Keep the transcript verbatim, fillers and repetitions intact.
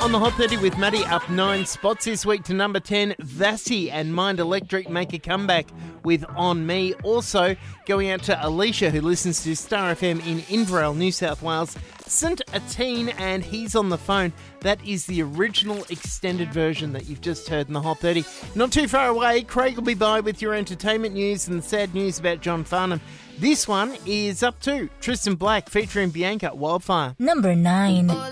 on the Hot thirty with Maddie, up nine spots this week to number ten. Vassy and Mind Electric make a comeback with On Me. Also going out to Alicia, who listens to Star F M in Inverell, New South Wales. Sent a teen and He's on the Phone. That is the original extended version that you've just heard in the Hot thirty. Not too far away, Craig will be by with your entertainment news and sad news about John Farnham. This one is up to Tristan Black featuring Bianca, Wildfire. Number nine.